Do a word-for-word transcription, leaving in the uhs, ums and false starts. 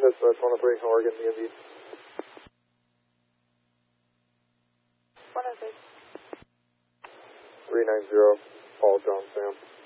That's uh, one oh three, Oregon, D M V. one oh six. three nine zero, Paul John Sam.